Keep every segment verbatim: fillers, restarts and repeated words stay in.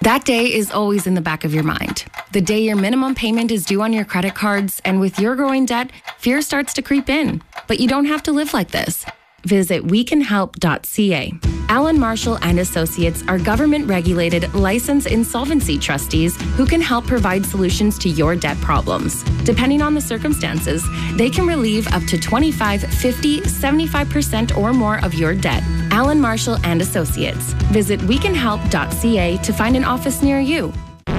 That day is always in the back of your mind. The day your minimum payment is due on your credit cards, and with your growing debt, fear starts to creep in. But you don't have to live like this. Visit we can help dot c a. Allen Marshall and Associates are government-regulated, licensed insolvency trustees who can help provide solutions to your debt problems. Depending on the circumstances, they can relieve up to twenty-five, fifty, seventy-five percent or more of your debt. Allen Marshall and Associates. Visit we can help dot c a to find an office near you.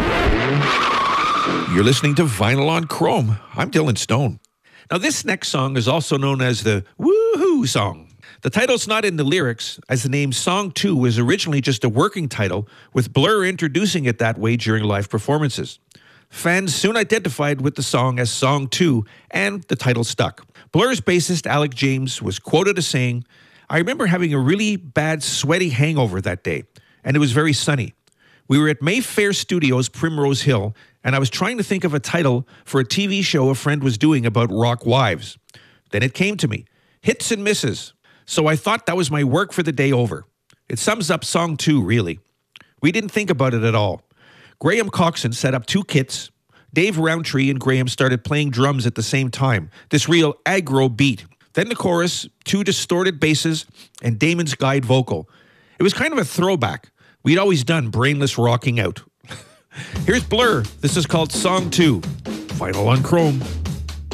You're listening to Vinyl on Chrome. I'm Dylan Stone. Now, this next song is also known as the Woohoo song. The title's not in the lyrics, as the name Song two was originally just a working title, with Blur introducing it that way during live performances. Fans soon identified with the song as Song two, and the title stuck. Blur's bassist Alec James was quoted as saying, "I remember having a really bad sweaty hangover that day, and it was very sunny. We were at Mayfair Studios, Primrose Hill, and I was trying to think of a title for a T V show a friend was doing about rock wives. Then it came to me, Hits and Misses. So I thought that was my work for the day over. It sums up Song two, really. We didn't think about it at all. Graham Coxon set up two kits. Dave Roundtree and Graham started playing drums at the same time, this real aggro beat. Then the chorus, two distorted basses, and Damon's guide vocal. It was kind of a throwback. We'd always done brainless rocking out. Here's Blur. This is called Song two. Vinyl on Chrome.